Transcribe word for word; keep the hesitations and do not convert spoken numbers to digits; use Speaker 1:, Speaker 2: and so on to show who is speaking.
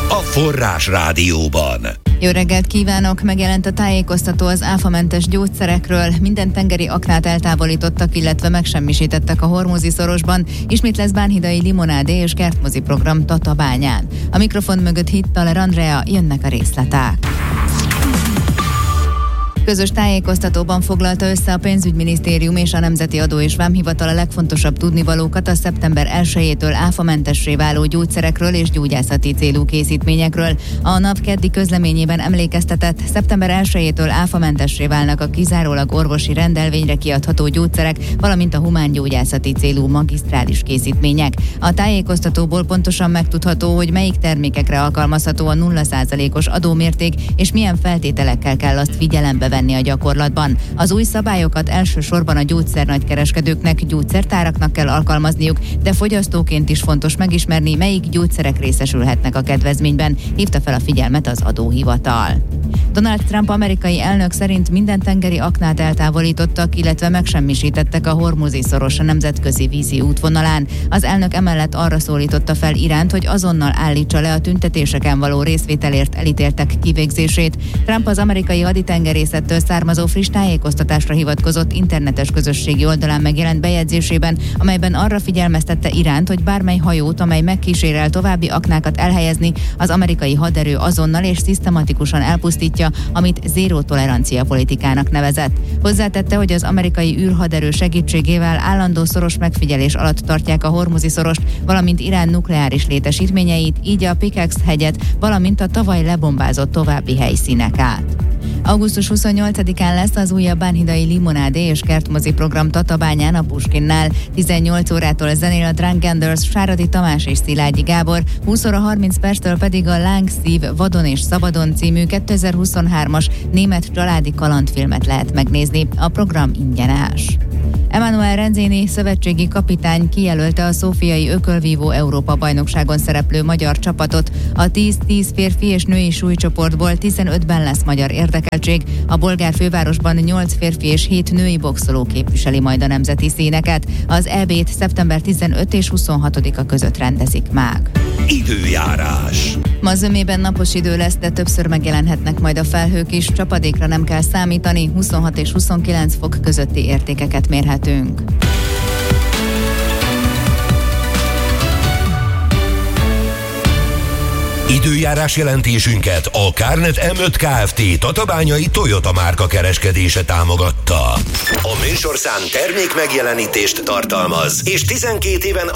Speaker 1: a Forrás Rádióban.
Speaker 2: Jó reggelt kívánok! Megjelent a tájékoztató az áfamentes gyógyszerekről. Minden tengeri aknát eltávolítottak, illetve megsemmisítettek a Hormuzi szorosban. Ismét lesz bánhidai limonádé és kertmozi program Tatabányán. A mikrofon mögött Hittaler Andrea, jönnek a részletek. Közös tájékoztatóban foglalta össze a Pénzügyminisztérium és a Nemzeti Adó és Vámhivatal a legfontosabb tudnivalókat a szeptember elsejétől áfamentessé váló gyógyszerekről és gyógyászati célú készítményekről. A NAV keddi közleményében emlékeztetett, szeptember elsejétől áfamentessé válnak a kizárólag orvosi rendelvényre kiadható gyógyszerek, valamint a humángyógyászati célú magisztrális készítmények. A tájékoztatóból pontosan megtudható, hogy melyik termékekre alkalmazható a nulla százalékos adómérték, és milyen feltételekkel kell azt figyelembe venni a gyakorlatban. Az új szabályokat elsősorban a gyógyszernagykereskedőknek, gyógyszertáraknak kell alkalmazniuk, de fogyasztóként is fontos megismerni, melyik gyógyszerek részesülhetnek a kedvezményben, hívta fel a figyelmet az adóhivatal. Donald Trump amerikai elnök szerint minden tengeri aknát eltávolítottak, illetve megsemmisítettek a Hormuzi szoros a nemzetközi vízi útvonalán. Az elnök emellett arra szólította fel Iránt, hogy azonnal állítsa le a tüntetéseken való részvételért elítéltek kivégzését. Trump az amerikai haditengerészettől származó friss tájékoztatásra hivatkozott internetes közösségi oldalán megjelent bejegyzésében, amelyben arra figyelmeztette Iránt, hogy bármely hajót, amely megkísérel további aknákat elhelyezni, az amerikai haderő azonnal és szisztematikusan elpusztítja, amit zéró tolerancia politikának nevezett. Hozzátette, hogy az amerikai űrhaderő segítségével állandó szoros megfigyelés alatt tartják a Hormuzi szorost, valamint Irán nukleáris létesítményeit, így a Pickex hegyet, valamint a tavaly lebombázott további helyszíneket. augusztus huszonnyolcadikán lesz az újabb bánhidai limonádé és kertmozi program Tatabányán a Puskinnál. tizennyolc órától zenél a Drunk Genders, Sáradi Tamás és Szilágyi Gábor, húsz óra harminc perctől pedig a Lángszív Vadon és Szabadon című kétezer-huszonhármas német családi kalandfilmet lehet megnézni. A program ingyenes. Emmanuel Renzini szövetségi kapitány kijelölte a szófiai ökölvívó Európa-bajnokságon szereplő magyar csapatot. A tíz-tíz férfi és női súlycsoportból tizenötben lesz magyar érdekeltség. A bolgár fővárosban nyolc férfi és hét női boxoló képviseli majd a nemzeti színeket. Az é bét szeptember tizenötödike és huszonhatodika között rendezik meg.
Speaker 1: Időjárás.
Speaker 2: Ma zömében napos idő lesz, de többször megjelenhetnek majd a felhők is, csapadékra nem kell számítani, huszonhat és huszonkilenc fok közötti értékeket mérhetünk.
Speaker 1: Időjárás jelentésünket a Kárnet em öt Kft. Tatabányai Toyota márka kereskedése támogatta. A műsorszám termék megjelenítést tartalmaz, és tizenkét éven